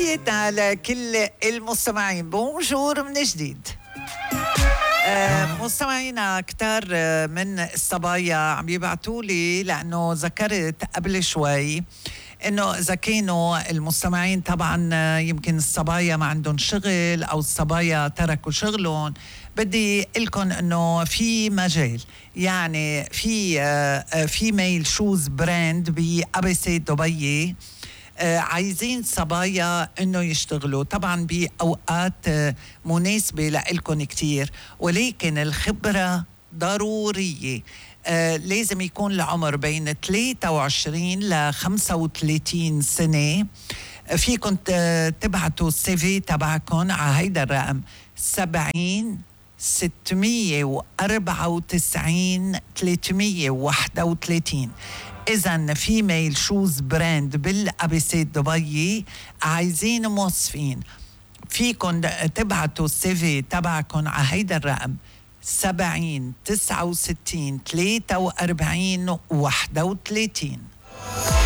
تحياتنا لكل المستمعين. بونجور من جديد. مستمعينا كتار من الصبايا عم يبعتوا لي، لأنه ذكرت قبل شوي إنه إذا كانوا المستمعين طبعا يمكن الصبايا ما عندهم شغل أو الصبايا تركوا شغلهم، بدي لكم إنه في مجال، يعني في فيميل شوز براند بأبسة دبي عايزين صبايا انه يشتغلوا طبعا بأوقات مناسبة لإلكن كتير، ولكن الخبرة ضرورية. لازم يكون العمر بين 23 ل 35 سنة. فيكن تبعتوا السي في تبعكم على هيدا الرقم 70 694 331. إذن فيميل شوز براند بالأبسة دبي عايزين موظفين. فيكن تبعتوا السي في تبعكم على هيدا الرقم 70 69 43 31.